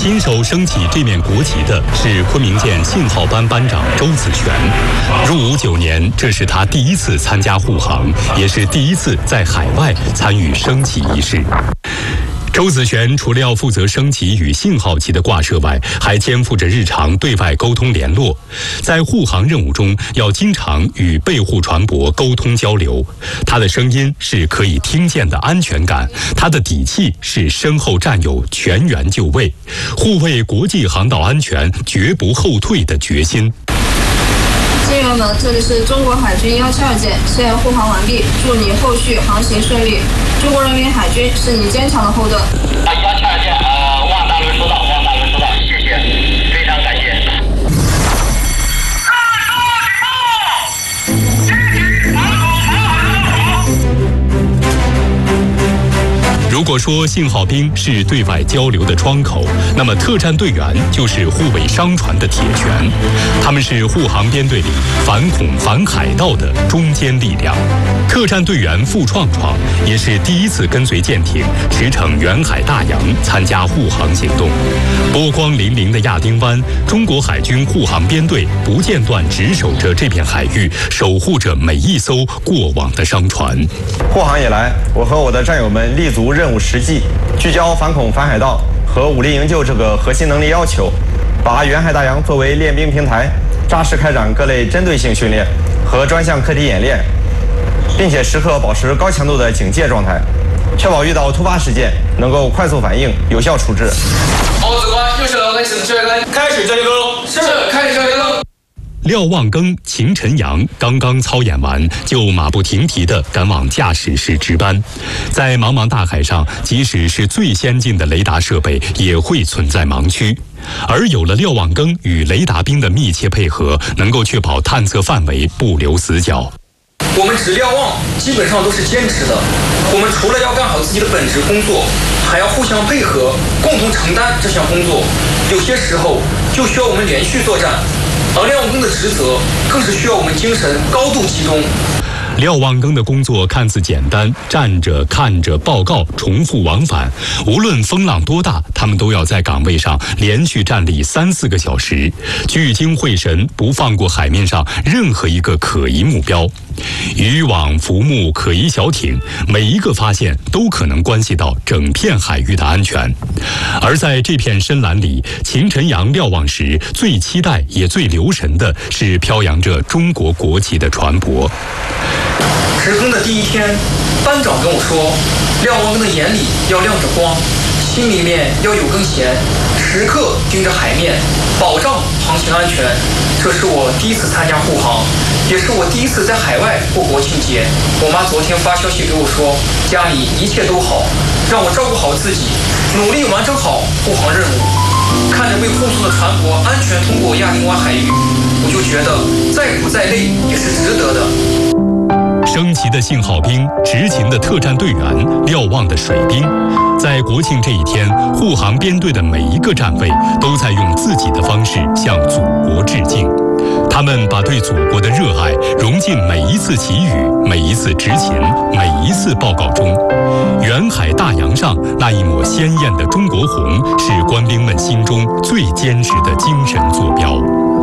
亲手升起这面国旗的是昆明舰信号班班长周子璇。入伍9年，这是他第一次参加护航，也是第一次在海外参与升旗仪式。周子璇除了要负责升旗与信号旗的挂设外，还肩负着日常对外沟通联络。在护航任务中，要经常与备护船舶沟通交流。他的声音是可以听见的安全感，他的底气是身后战友全员就位，护卫国际航道安全绝不后退的决心。 舰员们，这里是中国海军172舰，现护航完毕，祝你后续航行顺利。中国人民海军是你坚强的后盾。 172舰，望大轮收到，望大轮收到，谢谢，非常感谢。 如果说信号兵是对外交流的窗口，那么特战队员就是护卫商船的铁拳，他们是护航编队里反恐反海盗的中坚力量。特战队员付创创也是第一次跟随舰艇驰骋远海大洋参加护航行动。波光粼粼的亚丁湾，中国海军护航编队不间断值守着这片海域，守护着每一艘过往的商船。 护航以来，我和我的战友们立足任务实际，聚焦反恐反海盗和武力营救这个核心能力要求，把远海大洋作为练兵平台，扎实开展各类针对性训练和专项课题演练，并且时刻保持高强度的警戒状态，确保遇到突发事件能够快速反应，有效处置。 好，指官，右手来请指挥官，开始交接更。是，开始交接更。 廖望庚、秦晨阳刚刚操演完，就马不停蹄地赶往驾驶室值班。在茫茫大海上，即使是最先进的雷达设备，也会存在盲区。而有了廖望庚与雷达兵的密切配合，能够确保探测范围不留死角。 我们值瞭望基本上都是兼职的，我们除了要干好自己的本职工作，还要互相配合，共同承担这项工作。有些时候就需要我们连续作战。而廖望庚的职责更是需要我们精神高度集中。 廖望庚的工作看似简单，站着看着报告，重复往返。无论风浪多大，他们都要在岗位上连续站立3-4个小时，聚精会神，不放过海面上任何一个可疑目标。渔网、浮木、可疑小艇，每一个发现都可能关系到整片海域的安全。而在这片深蓝里，秦晨阳瞭望时最期待也最留神的是飘扬着中国国旗的船舶。 值更的第一天，班长跟我说，廖望庚的眼里要亮着光，心里面要有根弦，时刻盯着海面，保障航行安全。这是我第一次参加护航，也是我第一次在海外过国庆节。我妈昨天发消息给我说，家里一切都好，让我照顾好自己，努力完成好护航任务。看着被护送的船舶安全通过亚丁湾海域，我就觉得再苦再累也是值得的。 升旗的信号兵，执勤的特战队员，瞭望的水兵，在国庆这一天，护航编队的每一个站位都在用自己的方式向祖国致敬。他们把对祖国的热爱融进每一次祈雨、每一次执勤、每一次报告中。远海大洋上那一抹鲜艳的中国红，是官兵们心中最坚实的精神坐标。